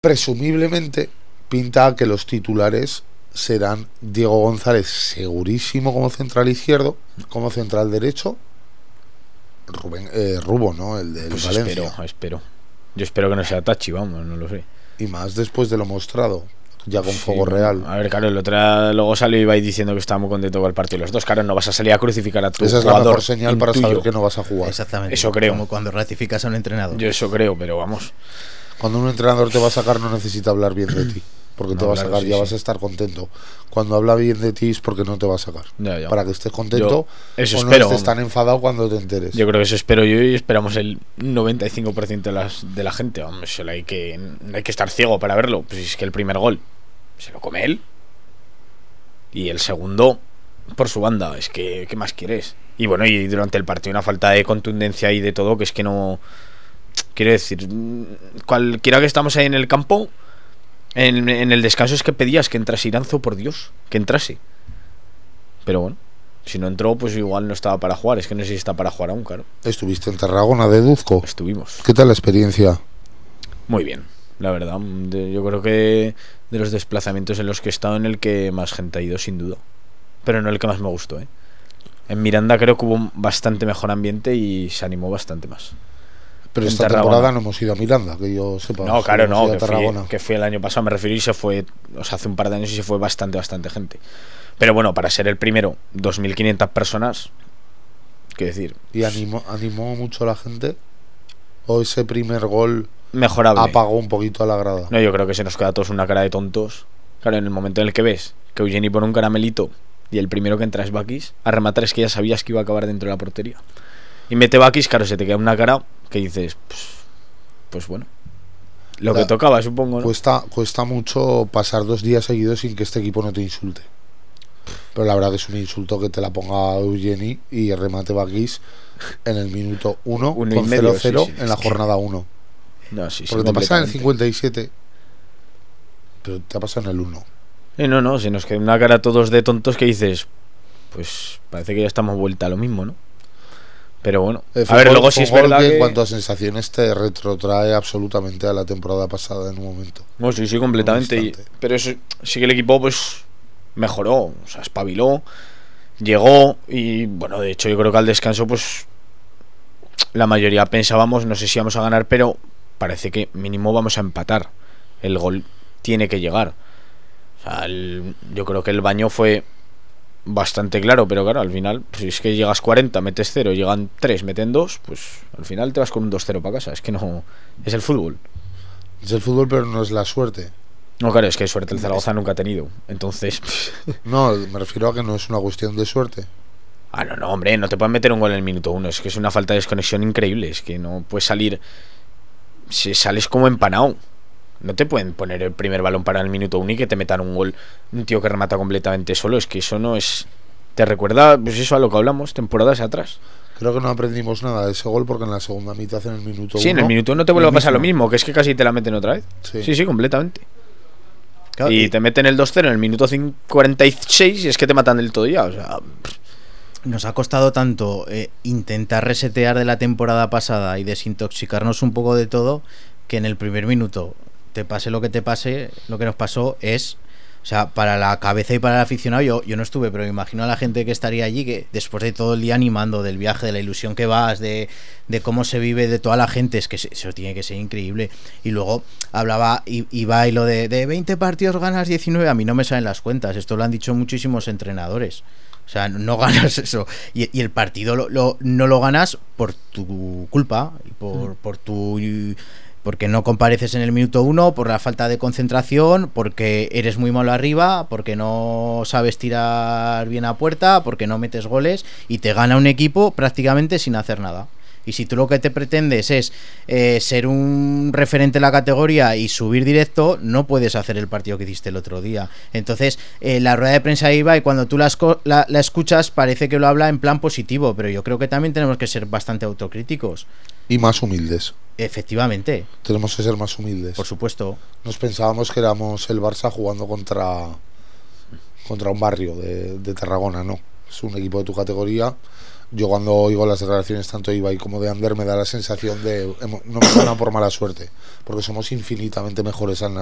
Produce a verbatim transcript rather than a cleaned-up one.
presumiblemente pinta que los titulares serán Diego González segurísimo como central izquierdo, como central derecho, Rubén, eh, Rubo, ¿no? El del pues Valencia. Espero, espero. Yo espero que no sea Tachi, vamos, no lo sé. Y más después de lo mostrado, ya con Sí, fuego real. A ver, claro, el otro día luego salió y iba ahí diciendo que estaba muy contento con el partido de los dos. Claro, no vas a salir a crucificar a tu Esa es la jugador mejor señal para intuyo. saber que no vas a jugar. Exactamente. Eso creo. Como cuando ratificas a un entrenador. Yo eso creo, pero vamos. Cuando un entrenador te va a sacar no necesita hablar bien de ti, porque No, te va a claro, sacar, sí, ya sí. vas a estar contento. Cuando habla bien de ti es porque no te va a sacar. Ya, ya. Para que estés contento Yo eso o no espero, estés vamos. tan enfadado cuando te enteres. Yo creo que eso espero yo y esperamos el noventa y cinco por ciento de, las, de la gente. Vamos, solo hay que, no hay que estar ciego para verlo. Pues es que el primer gol se lo come él. Y el segundo por su banda. Es que, ¿qué más quieres? Y bueno, y durante el partido una falta de contundencia y de todo, que es que no... Quiero decir, cualquiera que estamos ahí en el campo, en, en el descanso es que pedías que entrase Iranzo, por Dios, que entrase. Pero bueno, si no entró, pues igual no estaba para jugar. Es que no sé si está para jugar aún, claro. Estuviste en Tarragona, deduzco. Estuvimos. ¿Qué tal la experiencia? Muy bien, la verdad. De- yo creo que de los desplazamientos en los que he estado, en el que más gente ha ido, sin duda. Pero no el que más me gustó, ¿eh? En Miranda creo que hubo bastante mejor ambiente y se animó bastante más. Pero En esta Tarragona. temporada no hemos ido a Miranda, que yo sepa. No, solo claro, hemos no, ido a que fui, Tarragona. que fui el año pasado, me refiero, y se fue, o sea, hace un par de años y se fue bastante, bastante gente. Pero bueno, para ser el primero, dos mil quinientas personas, qué decir, ¿Y animó, animó mucho a la gente? ¿O ese primer gol mejorable. apagó un poquito a la grada? No, yo creo que se nos queda a todos una cara de tontos. Claro, en el momento en el que ves que Eugeni pone un caramelito y el primero que entra es Bakis, a rematar es que ya sabías que iba a acabar dentro de la portería. Y mete Bakis, claro, se te queda una cara que dices, pues, pues bueno, lo La- que tocaba, supongo, ¿no? Cuesta, cuesta mucho pasar dos días seguidos sin que este equipo no te insulte. Pero la verdad que es un insulto que te la ponga Eugeni y remate Bakis en el minuto uno Uno y con medio, cero cero sí, sí, en la es que- jornada uno. No, sí, sí, Porque te pasa en el completamente. cincuenta y siete, pero te ha pasado en el uno. Eh, no, no, se nos queda una cara todos de tontos que dices, pues parece que ya estamos vuelta a lo mismo, ¿no? Pero bueno, Eh, a fue ver, un luego gol- sí es fue un gol verdad que que... en cuanto a sensaciones te retrotrae absolutamente a la temporada pasada en un momento. No, sí, sí, completamente. Un y- instante. pero eso, sí que el equipo pues mejoró, o sea, espabiló, llegó y bueno, de hecho yo creo que al descanso pues la mayoría pensábamos, no sé si vamos a ganar, pero parece que mínimo vamos a empatar. El gol tiene que llegar. O sea, el- yo creo que el baño fue bastante claro, pero claro, al final, pues, si es que llegas cuarenta, metes cero, llegan tres, meten dos, pues al final te vas con un dos cero para casa. Es que no, es el fútbol. Es el fútbol, pero no es la suerte. No, claro, es que suerte el Zaragoza nunca ha tenido. Entonces, No, me refiero a que no es una cuestión de suerte. ah, no, no, hombre, no te pueden meter un gol en el minuto uno. Es que es una falta de desconexión increíble. Es que no puedes salir. Si sales como empanado. No te pueden poner el primer balón para el minuto uno y que te metan un gol. Un tío que remata completamente solo. Es que eso no es. Te recuerda, pues eso, a lo que hablamos temporadas atrás. Creo que no aprendimos nada de ese gol porque en la segunda mitad, en el minuto Sí, en el uno, minuto uno te vuelve a pasar lo mismo. mismo, que es que casi te la meten otra vez. Sí. Sí, sí, completamente. Claro, Y te meten el dos cero en el minuto cin- cuarenta y seis y es que te matan del todo ya. O sea, Nos ha costado tanto eh, intentar resetear de la temporada pasada y desintoxicarnos un poco de todo, que en el primer minuto, te pase lo que te pase, lo que nos pasó es, o sea, para la cabeza y para el aficionado, yo, yo no estuve, pero me imagino a la gente que estaría allí, que después de todo el día animando, del viaje, de la ilusión que vas, de, de cómo se vive, de toda la gente, es que se- eso tiene que ser increíble. Y luego hablaba, y, iba y lo de, de veinte partidos ganas diecinueve, a mí no me salen las cuentas, esto lo han dicho muchísimos entrenadores. O sea, no ganas eso. Y, y el partido lo, lo- no lo ganas por tu culpa, y por, por tu... porque no compareces en el minuto uno, por la falta de concentración, porque eres muy malo arriba, porque no sabes tirar bien a puerta, porque no metes goles y te gana un equipo prácticamente sin hacer nada. Y si tú lo que te pretendes es eh, ser un referente en la categoría y subir directo, no puedes hacer el partido que hiciste el otro día. Entonces, eh, la rueda de prensa iba y cuando tú la, la, la escuchas parece que lo habla en plan positivo, pero yo creo que también tenemos que ser bastante autocríticos. Y más humildes. Efectivamente, Tenemos que ser más humildes. por supuesto. Nos pensábamos que éramos el Barça jugando contra contra un barrio de, de Tarragona, no. Es un equipo de tu categoría yo cuando oigo las declaraciones tanto de Ibai como de Ander me da la sensación de hemos, no hemos ganado por mala suerte, porque somos infinitamente mejores al